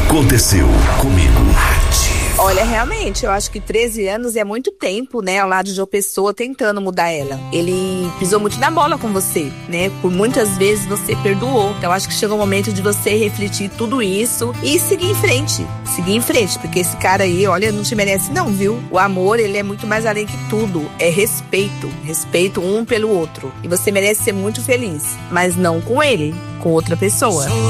Aconteceu comigo. Olha, realmente, eu acho que 13 anos é muito tempo, né, ao lado de uma pessoa tentando mudar ela. Ele pisou muito na bola com você, né? Por muitas vezes você perdoou. Então, acho que chegou o momento de você refletir tudo isso e seguir em frente. Seguir em frente, porque esse cara aí, olha, não te merece não, viu? O amor, ele é muito mais além que tudo. É respeito. Respeito um pelo outro. E você merece ser muito feliz. Mas não com ele, com outra pessoa.